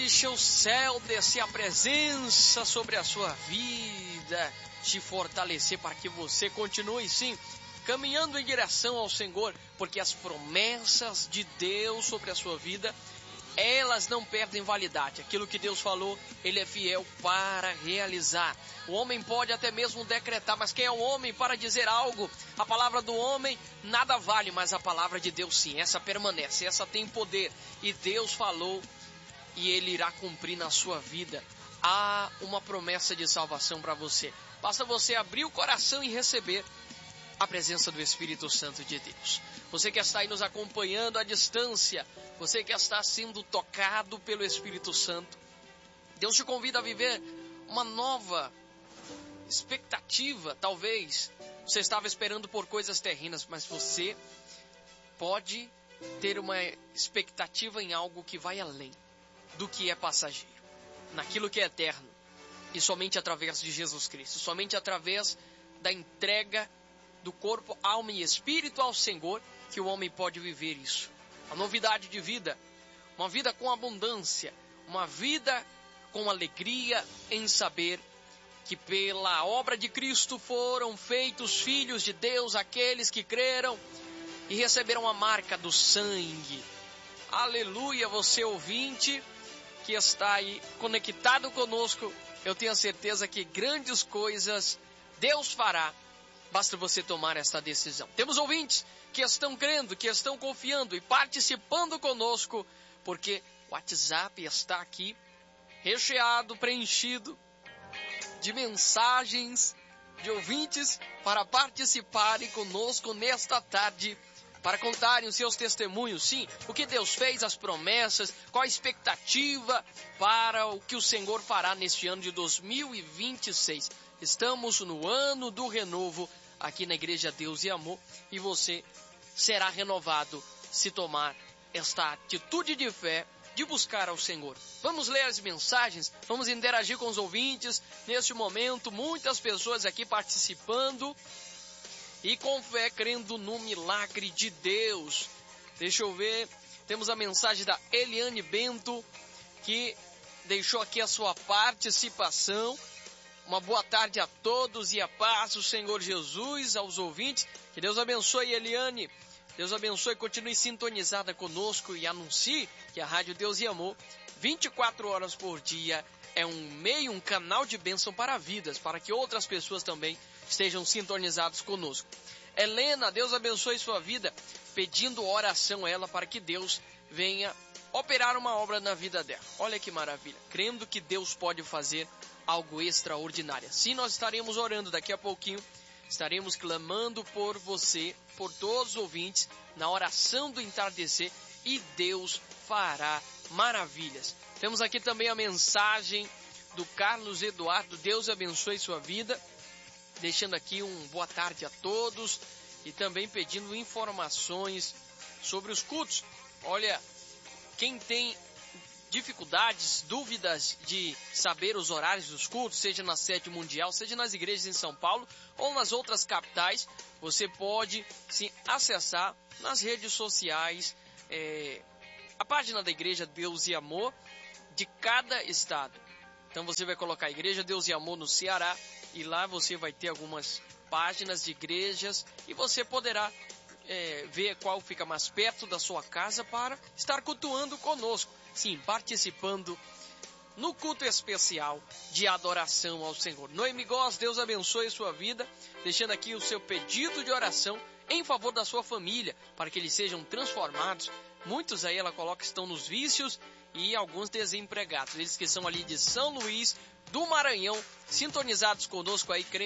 Deixa o céu descer a presença sobre a sua vida, te fortalecer para que você continue sim caminhando em direção ao Senhor, porque as promessas de Deus sobre a sua vida, elas não perdem validade. Aquilo que Deus falou, Ele é fiel para realizar. O homem pode até mesmo decretar, mas quem é o homem para dizer algo? A palavra do homem nada vale, mas a palavra de Deus sim, essa permanece, essa tem poder. E Deus falou e Ele irá cumprir na sua vida. Há uma promessa de salvação para você. Basta você abrir o coração e receber a presença do Espírito Santo de Deus. Você que está aí nos acompanhando à distância, você que está sendo tocado pelo Espírito Santo, Deus te convida a viver uma nova expectativa. Talvez você estava esperando por coisas terrenas, mas você pode ter uma expectativa em algo que vai além do que é passageiro, naquilo que é eterno, e somente através de Jesus Cristo, somente através da entrega do corpo, alma e espírito ao Senhor, que o homem pode viver isso. A novidade de vida, uma vida com abundância, uma vida com alegria em saber que pela obra de Cristo foram feitos filhos de Deus, aqueles que creram e receberam a marca do sangue. Aleluia, você ouvinte que está aí conectado conosco, eu tenho a certeza que grandes coisas Deus fará. Basta você tomar esta decisão. Temos ouvintes que estão crendo, que estão confiando e participando conosco, porque o WhatsApp está aqui recheado, preenchido de mensagens de ouvintes para participarem conosco nesta tarde, para contarem os seus testemunhos, sim, o que Deus fez, as promessas, qual a expectativa para o que o Senhor fará neste ano de 2026. Estamos no ano do renovo aqui na Igreja Deus e Amor, e você será renovado se tomar esta atitude de fé de buscar ao Senhor. Vamos ler as mensagens, vamos interagir com os ouvintes neste momento, muitas pessoas aqui participando e com fé crendo no milagre de Deus. Deixa eu ver, temos a mensagem da Eliane Bento, que deixou aqui a sua participação. Uma boa tarde a todos e a paz do Senhor Jesus, aos ouvintes. Que Deus abençoe, Eliane. Deus abençoe, continue sintonizada conosco e anuncie que a Rádio Deus e Amor, 24 horas por dia, é um meio, um canal de bênção para vidas, para que outras pessoas também estejam sintonizadas conosco. Helena, Deus abençoe sua vida, pedindo oração a ela para que Deus venha operar uma obra na vida dela. Olha que maravilha, crendo que Deus pode fazer algo extraordinário. Sim, nós estaremos orando daqui a pouquinho, estaremos clamando por você, por todos os ouvintes, na oração do entardecer, e Deus fará maravilhas. Temos aqui também a mensagem do Carlos Eduardo, Deus abençoe sua vida, deixando aqui um boa tarde a todos e também pedindo informações sobre os cultos. Olha, quem tem dificuldades, dúvidas de saber os horários dos cultos, seja na sede mundial, seja nas igrejas em São Paulo ou nas outras capitais, você pode sim acessar nas redes sociais a página da Igreja Deus e Amor de cada estado. Então você vai colocar Igreja Deus e Amor no Ceará e lá você vai ter algumas páginas de igrejas e você poderá ver qual fica mais perto da sua casa para estar cultuando conosco. Sim, participando no culto especial de adoração ao Senhor. Noemi Góes, Deus abençoe sua vida, deixando aqui o seu pedido de oração em favor da sua família, para que eles sejam transformados. Muitos aí ela coloca estão nos vícios e alguns desempregados. Eles que são ali de São Luís do Maranhão, sintonizados conosco aí,